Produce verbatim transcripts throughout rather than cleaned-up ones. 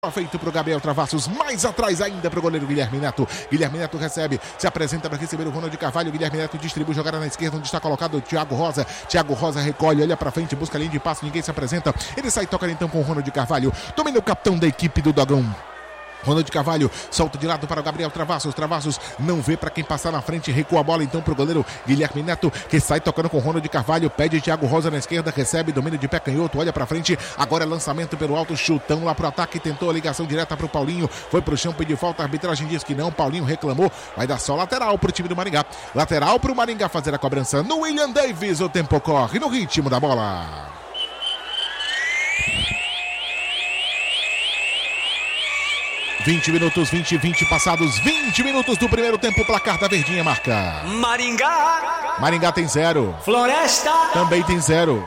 Feito para o Gabriel Travassos, mais atrás ainda para o goleiro Guilherme Neto. Guilherme Neto recebe, se apresenta para receber o Ronald Carvalho. Guilherme Neto distribui, jogada na esquerda, onde está colocado o Thiago Rosa. Thiago Rosa recolhe, olha para frente, busca a linha de passe, ninguém se apresenta. Ele sai tocando então com o Ronald Carvalho. Domina o capitão da equipe do Dogão. Ronald Carvalho solta de lado para o Gabriel Travassos. Travassos não vê para quem passar na frente, recua a bola então para o goleiro Guilherme Neto, que sai tocando com o Ronald Carvalho, pede Thiago Rosa na esquerda, recebe, domínio de pé canhoto, olha para frente, agora é lançamento pelo alto, chutão lá pro ataque, tentou a ligação direta para o Paulinho, foi pro chão, pediu falta, a arbitragem diz que não, Paulinho reclamou, vai dar só lateral pro time do Maringá, lateral pro Maringá fazer a cobrança no William Davis. O tempo corre no ritmo da bola. vinte minutos, vinte, vinte passados, vinte minutos do primeiro tempo, o placar da Verdinha marca. Maringá. Maringá tem zero. Floresta. Também tem zero.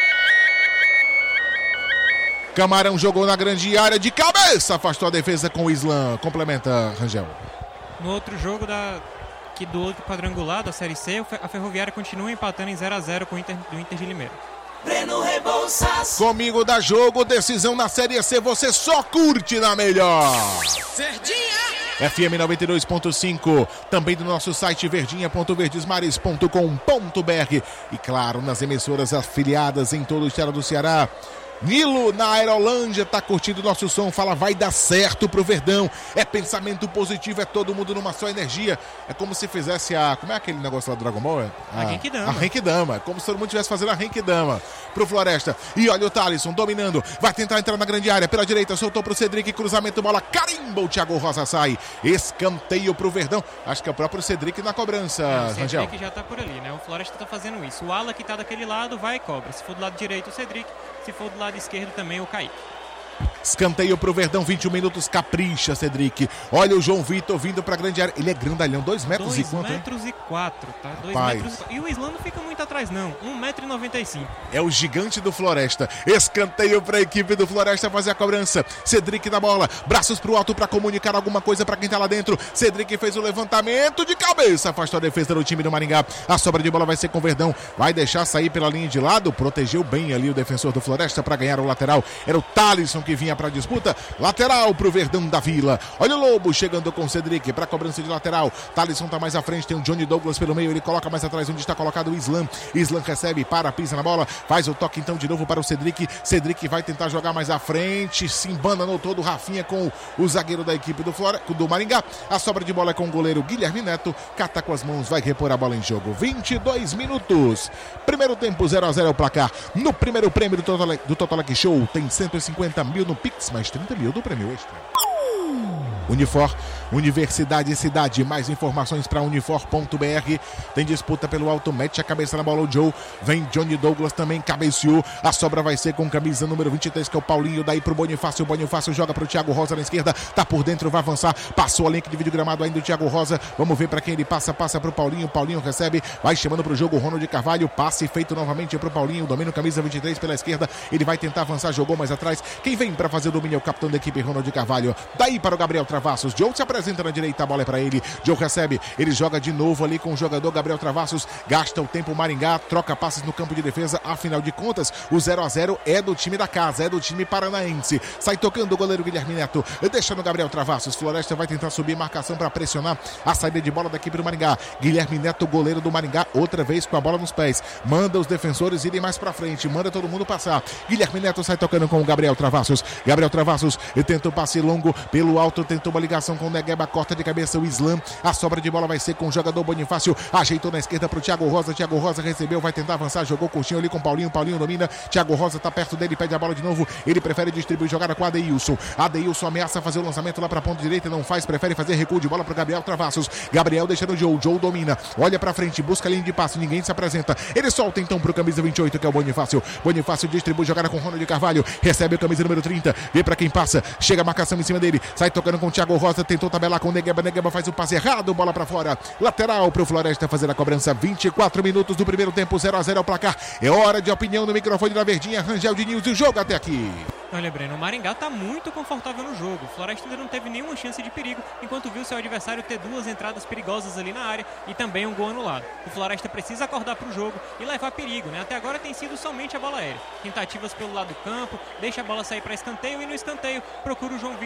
Camarão jogou na grande área de cabeça, afastou a defesa com o Islam. Complementa, Rangel. No outro jogo da, que do outro quadrangular da Série C, a Ferroviária continua empatando em zero a zero com o Inter, do Inter de Limeira. Breno Rebouças. Comigo dá jogo, decisão na Série C, você só curte na melhor. Verdinha. F M noventa e dois ponto cinco, também do nosso site verdinha ponto verdesmares ponto com ponto b r e claro, nas emissoras afiliadas em todo o estado do Ceará. Nilo na Aerolândia tá curtindo o nosso som, fala vai dar certo pro Verdão, é pensamento positivo, é todo mundo numa só energia, é como se fizesse a, como é aquele negócio lá do Dragon Ball? A, a Genkidama. A Genkidama, é como se todo mundo estivesse fazendo a Genkidama pro Floresta, e olha o Thalisson dominando, vai tentar entrar na grande área, pela direita, soltou pro Cedric, cruzamento, bola, carimba, o Thiago Rosa sai, escanteio pro Verdão, acho que é o próprio Cedric na cobrança, Não, o Rangel. Cedric já tá por ali, né, o Floresta tá fazendo isso, o ala que tá daquele lado vai e cobra, se for do lado direito o Cedric, se for do lado esquerdo também o Kaique. Escanteio pro Verdão, vinte e um minutos, capricha Cedric, olha o João Vitor vindo pra grande área, ele é grandalhão, dois metros dois e quanto, metros hein? e quatro, tá? dois Rapaz. metros e o Islam não fica muito atrás não, um metro e noventa e cinco. É o gigante do Floresta, escanteio pra equipe do Floresta fazer a cobrança, Cedric na bola, braços pro alto pra comunicar alguma coisa pra quem tá lá dentro, Cedric fez o levantamento de cabeça, afastou a defesa do time do Maringá, a sobra de bola vai ser com o Verdão, vai deixar sair pela linha de lado, protegeu bem ali o defensor do Floresta pra ganhar o lateral, era o Thalisson que vinha pra disputa, lateral pro Verdão da Vila, olha o Lobo chegando com o Cedric pra cobrança de lateral, Thalisson tá mais à frente, tem o Johnny Douglas pelo meio, ele coloca mais atrás onde está colocado o Islam, Islam recebe, para, pisa na bola, faz o toque então de novo para o Cedric, Cedric vai tentar jogar mais à frente, se embana no todo, Rafinha com o zagueiro da equipe do, Flore... do Maringá, a sobra de bola é com o goleiro Guilherme Neto, cata com as mãos, vai repor a bola em jogo, vinte e dois minutos, primeiro tempo zero a zero é o placar, no primeiro prêmio do Total, do Total Leque Show, tem cento e cinquenta mil no Pix, mais trinta mil do prêmio extra. Unifor, Universidade e Cidade, mais informações para unifor ponto b r, tem disputa pelo alto, mete a cabeça na bola o Joe, vem Johnny Douglas também, cabeceou, a sobra vai ser com camisa número vinte e três, que é o Paulinho, daí pro Bonifácio, o Bonifácio joga pro Thiago Rosa na esquerda, tá por dentro, vai avançar, passou a linha que divide o gramado ainda o Thiago Rosa, vamos ver para quem ele passa, passa pro Paulinho, Paulinho recebe, vai chamando pro jogo o Ronald Carvalho, passe feito novamente pro Paulinho, domínio camisa vinte e três pela esquerda, ele vai tentar avançar, jogou mais atrás, quem vem para fazer o domínio é o capitão da equipe Ronald Carvalho, daí para o Gabriel Travassos, Joe se apresenta na direita, a bola é para ele, Joe recebe, ele joga de novo ali com o jogador Gabriel Travassos, gasta o tempo Maringá, troca passes no campo de defesa, afinal de contas, o zero a zero é do time da casa, é do time paranaense, sai tocando o goleiro Guilherme Neto, deixa no Gabriel Travassos, Floresta vai tentar subir marcação para pressionar a saída de bola da equipe do Maringá, Guilherme Neto, goleiro do Maringá, outra vez com a bola nos pés, manda os defensores irem mais para frente, manda todo mundo passar, Guilherme Neto sai tocando com o Gabriel Travassos, Gabriel Travassos, tenta o passe longo pelo alto, tentou uma ligação com o Negueba, corta de cabeça o Islam, a sobra de bola vai ser com o jogador Bonifácio, ajeitou na esquerda pro Thiago Rosa, Thiago Rosa recebeu, vai tentar avançar, jogou curtinho ali com o Paulinho, Paulinho domina, Thiago Rosa tá perto dele, pede a bola de novo, ele prefere distribuir jogada com a Adeilson, Adeilson ameaça fazer o lançamento lá pra ponta direita, não faz, prefere fazer recuo de bola pro Gabriel Travassos, Gabriel deixando o Joe, Joe domina, olha pra frente, busca a linha de passe, ninguém se apresenta, ele solta então pro camisa vinte e oito, que é o Bonifácio, Bonifácio distribui jogada com o Ronald Carvalho, recebe o camisa número trinta, vê pra quem passa, chega a marcação em cima dele, sai tocando com o Thiago Rosa, tentou tabelar com o Negueba, Negueba faz o passe errado, bola pra fora, lateral pro Floresta fazer a cobrança, vinte e quatro minutos do primeiro tempo, zero a zero é o placar, é hora de opinião no microfone da Verdinha, Rangel de News e o jogo até aqui. Olha, Breno, o Maringá tá muito confortável no jogo. O Floresta ainda não teve nenhuma chance de perigo, enquanto viu seu adversário ter duas entradas perigosas ali na área e também um gol anulado. O Floresta precisa acordar pro jogo e levar perigo, né? Até agora tem sido somente a bola aérea. Tentativas pelo lado do campo, deixa a bola sair para escanteio e no escanteio procura o João Vitor